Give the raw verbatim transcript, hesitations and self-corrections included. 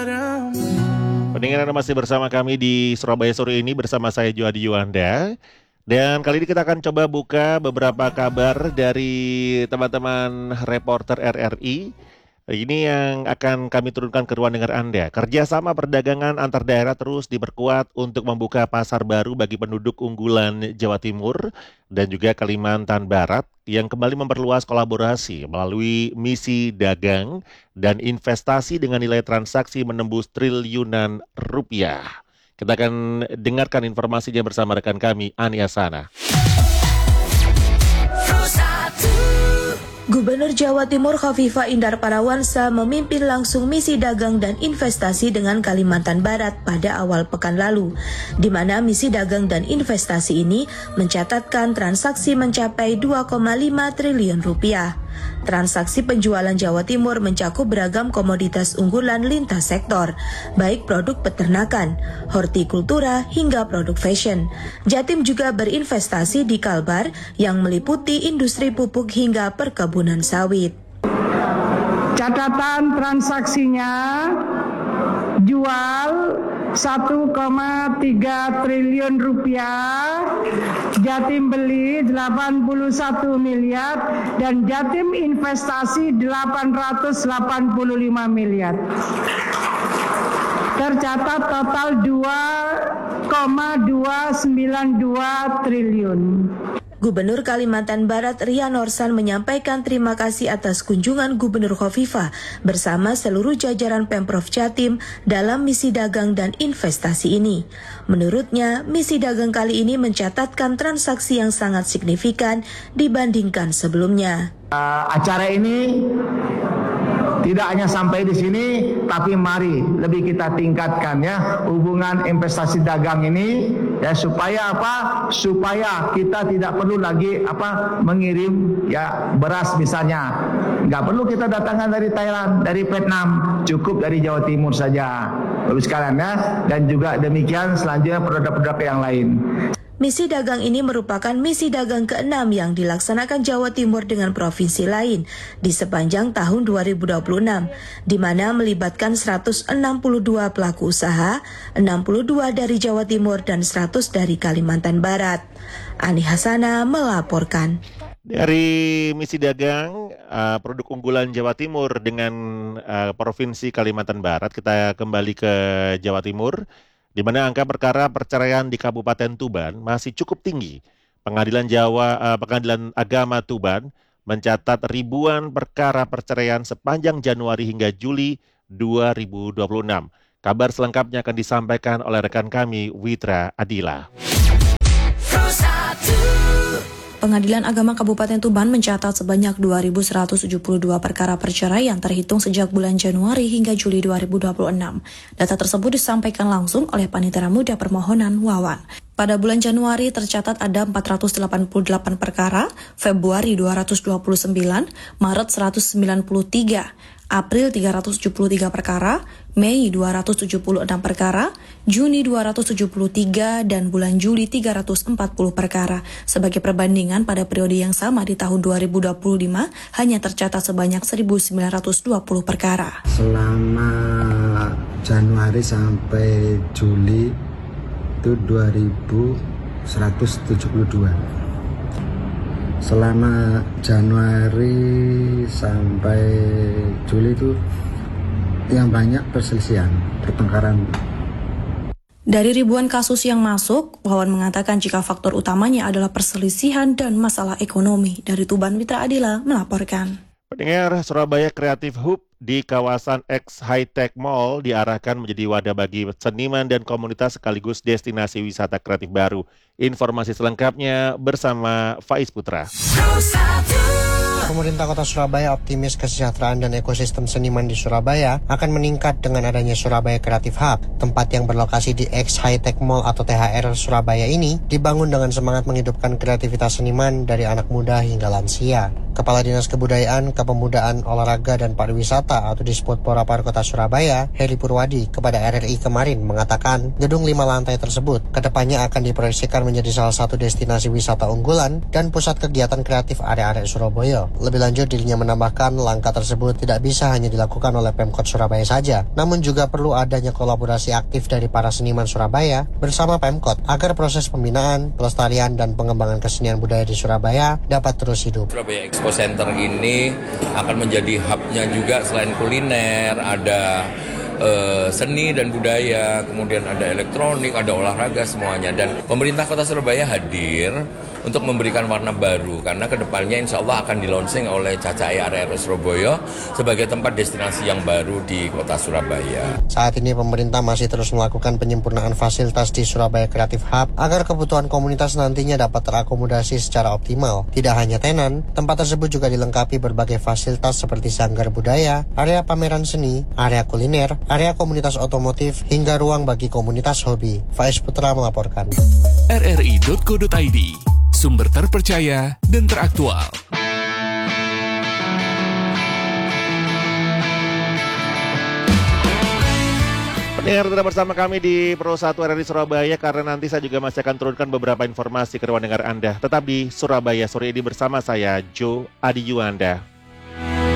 Pendengar Anda masih bersama kami di Surabaya sore ini bersama saya Juhadi Yuanda. Dan kali ini kita akan coba buka beberapa kabar dari teman-teman reporter R R I. Ini yang akan kami turunkan ke ruang dengar Anda. Kerjasama perdagangan antar daerah terus diperkuat untuk membuka pasar baru bagi penduduk unggulan Jawa Timur dan juga Kalimantan Barat yang kembali memperluas kolaborasi melalui misi dagang dan investasi dengan nilai transaksi menembus triliunan rupiah. Kita akan dengarkan informasinya bersama rekan kami, Ani Asana. Gubernur Jawa Timur Khofifah Indar Parawansa memimpin langsung misi dagang dan investasi dengan Kalimantan Barat pada awal pekan lalu, di mana misi dagang dan investasi ini mencatatkan transaksi mencapai dua koma lima triliun rupiah. Transaksi penjualan Jawa Timur mencakup beragam komoditas unggulan lintas sektor, baik produk peternakan, hortikultura, hingga produk fashion. Jatim juga berinvestasi di Kalbar yang meliputi industri pupuk hingga perkebunan sawit. Catatan transaksinya jual satu koma tiga triliun rupiah, Jatim beli delapan puluh satu miliar, dan Jatim investasi delapan ratus delapan puluh lima miliar. Tercatat total dua koma dua sembilan dua triliun. Gubernur Kalimantan Barat Ria Norsan menyampaikan terima kasih atas kunjungan Gubernur Khofifah bersama seluruh jajaran Pemprov Jatim dalam misi dagang dan investasi ini. Menurutnya, misi dagang kali ini mencatatkan transaksi yang sangat signifikan dibandingkan sebelumnya. Uh, acara ini tidak hanya sampai di sini, tapi mari lebih kita tingkatkan ya hubungan investasi dagang ini ya, supaya apa? Supaya kita tidak perlu lagi apa mengirim ya beras misalnya. Nggak perlu kita datangkan dari Thailand, dari Vietnam, cukup dari Jawa Timur saja. Bagus sekalian ya. Dan juga demikian selanjutnya produk-produk yang lain. Misi dagang ini merupakan misi dagang keenam yang dilaksanakan Jawa Timur dengan provinsi lain di sepanjang tahun dua ribu dua puluh enam, di mana melibatkan seratus enam puluh dua pelaku usaha, enam puluh dua dari Jawa Timur dan seratus dari Kalimantan Barat. Ani Hasana melaporkan. Dari misi dagang uh, produk unggulan Jawa Timur dengan uh, provinsi Kalimantan Barat, kita kembali ke Jawa Timur, di mana angka perkara perceraian di Kabupaten Tuban masih cukup tinggi. Pengadilan Jawa, uh, Pengadilan Agama Tuban mencatat ribuan perkara perceraian sepanjang Januari hingga Juli dua ribu dua puluh enam. Kabar selengkapnya akan disampaikan oleh rekan kami, Witra Adila. Pengadilan Agama Kabupaten Tuban mencatat sebanyak dua ribu seratus tujuh puluh dua perkara perceraian terhitung sejak bulan Januari hingga Juli dua ribu dua puluh enam. Data tersebut disampaikan langsung oleh Panitera Muda Permohonan Wawan. Pada bulan Januari tercatat ada empat ratus delapan puluh delapan perkara, Februari dua ratus dua puluh sembilan, Maret seratus sembilan puluh tiga, April tiga ratus tujuh puluh tiga perkara, Mei dua ratus tujuh puluh enam perkara, Juni dua ratus tujuh puluh tiga, dan bulan Juli tiga ratus empat puluh perkara. Sebagai perbandingan pada periode yang sama di tahun dua ribu dua puluh lima hanya tercatat sebanyak seribu sembilan ratus dua puluh perkara. Selama Januari sampai Juli itu dua ribu seratus tujuh puluh dua. Selama Januari sampai Juli itu yang banyak perselisihan, pertengkaran. Dari ribuan kasus yang masuk, Wawan mengatakan jika faktor utamanya adalah perselisihan dan masalah ekonomi. Dari Tuban, Witra Adila melaporkan. Pendengar, Surabaya Creative Hub di kawasan X High Tech Mall diarahkan menjadi wadah bagi seniman dan komunitas sekaligus destinasi wisata kreatif baru. Informasi selengkapnya bersama Faiz Putra. Pemerintah Kota Surabaya optimis kesejahteraan dan ekosistem seniman di Surabaya akan meningkat dengan adanya Surabaya Creative Hub. Tempat yang berlokasi di X High Tech Mall atau T H R Surabaya ini dibangun dengan semangat menghidupkan kreativitas seniman dari anak muda hingga lansia. Kepala Dinas Kebudayaan, Kepemudaan, Olahraga, dan Pariwisata atau Disputpora Par Kota Surabaya, Heri Purwadi, kepada R R I kemarin mengatakan gedung lima lantai tersebut kedepannya akan diproyeksikan menjadi salah satu destinasi wisata unggulan dan pusat kegiatan kreatif area-area Surabaya. Lebih lanjut, dirinya menambahkan langkah tersebut tidak bisa hanya dilakukan oleh Pemkot Surabaya saja, namun juga perlu adanya kolaborasi aktif dari para seniman Surabaya bersama Pemkot agar proses pembinaan, pelestarian, dan pengembangan kesenian budaya di Surabaya dapat terus hidup. Surabaya Expo Center ini akan menjadi hubnya juga selain kuliner, ada uh, seni dan budaya, kemudian ada elektronik, ada olahraga semuanya. Dan pemerintah Kota Surabaya hadir untuk memberikan warna baru karena kedepannya insya Allah akan di-launching oleh C A C A I area Surabaya sebagai tempat destinasi yang baru di Kota Surabaya. Saat ini pemerintah masih terus melakukan penyempurnaan fasilitas di Surabaya Creative Hub agar kebutuhan komunitas nantinya dapat terakomodasi secara optimal. Tidak hanya tenan, tempat tersebut juga dilengkapi berbagai fasilitas seperti sanggar budaya, area pameran seni, area kuliner, area komunitas otomotif, hingga ruang bagi komunitas hobi. Faiz Putra melaporkan. R R I titik co titik I D, sumber terpercaya dan teraktual. Pendengar, tetap bersama kami di Pro satu R R I Surabaya karena nanti saya juga masih akan turunkan beberapa informasi ke ruang dengar Anda. Tetap di Surabaya Sore ini bersama saya, Joe Adi Juanda.